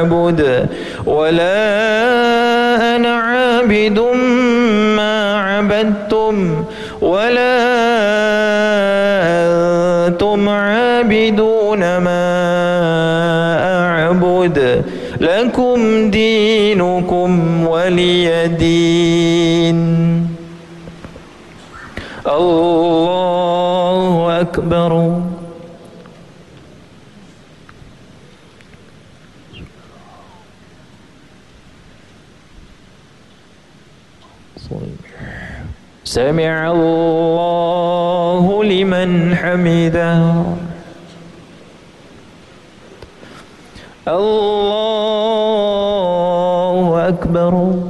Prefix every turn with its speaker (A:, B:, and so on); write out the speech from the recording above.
A: أعبد ولا أنا عابد ما عبدتم ولا أنتم عابدون ما أعبد لكم دينكم ولي دين. الله أكبر. سمع الله لمن حمده. الله أكبر.